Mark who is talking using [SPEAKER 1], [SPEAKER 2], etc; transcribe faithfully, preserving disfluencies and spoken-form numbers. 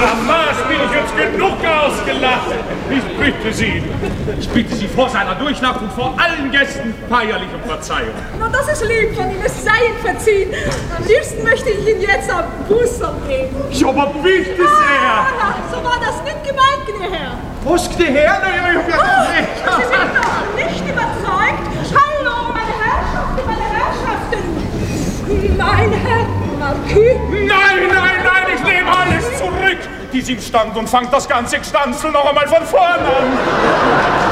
[SPEAKER 1] Mama, bin ich jetzt genug ausgelacht. Ich bitte Sie, ich bitte Sie vor seiner Durchnacht und vor allen Gästen feierlich um Verzeihung.
[SPEAKER 2] Na, das ist lieb von Ihnen, es sei Ihnen verziehen. Am liebsten möchte ich Ihnen jetzt am Busserl geben.
[SPEAKER 1] Ja, aber bitte sehr.
[SPEAKER 2] Ah, na, so war das nicht gemeint, gnä Herr.
[SPEAKER 1] Was, gnä Herr? Na, ja, ich hab
[SPEAKER 2] Oh,
[SPEAKER 1] recht.
[SPEAKER 2] Sie sind noch nicht überzeugt? Hallo, meine Herrschaften, meine Herrschaften. Mein Herr Marquis.
[SPEAKER 1] Nein, nein, nein, ich nehme alles zurück. Die sind Stand und fangt das ganze Gstanzel noch einmal von vorne an.